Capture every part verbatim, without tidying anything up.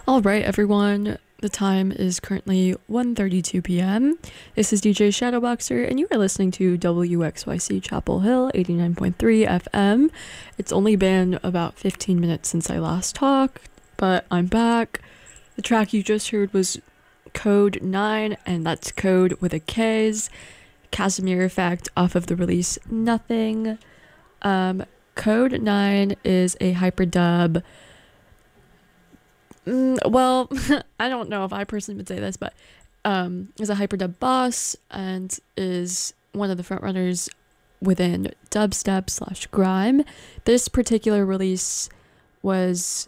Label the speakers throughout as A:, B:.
A: All right, everyone. The time is currently one thirty-two p m. This is D J Shadowboxer, and you are listening to W X Y C Chapel Hill eighty-nine point three F M. It's only been about fifteen minutes since I last talked, but I'm back. The track you just heard was Code nine, and that's code with a K's. Casimir Effect off of the release Nothing. Um, Code nine is a hyperdub. Mm, well, I don't know if I personally would say this, but um, is a hyperdub boss and is one of the frontrunners within dubstep slash grime. This particular release was,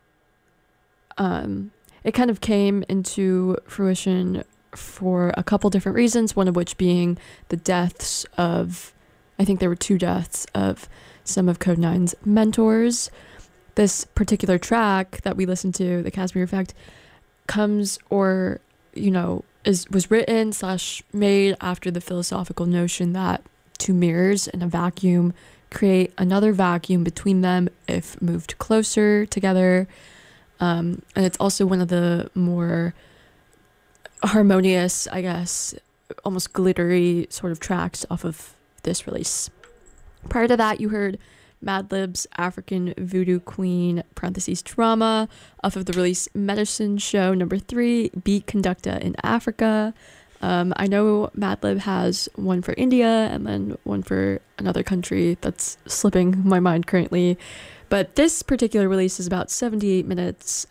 A: um, it kind of came into fruition for a couple different reasons, one of which being the deaths of, I think there were two deaths of some of Code nine's mentors. This particular track that we listened to, the Casimir Effect, comes or, you know, is was written slash made after the philosophical notion that two mirrors in a vacuum create another vacuum between them if moved closer together. Um, and it's also one of the more harmonious, I guess, almost glittery sort of tracks off of this release. Prior to that, you heard Madlib's African Voodoo Queen parentheses drama off of the release Medicine Show number three, Beat Conducta in Africa. Um, I know Madlib has one for India and then one for another country that's slipping my mind currently. But this particular release is about seventy-eight minutes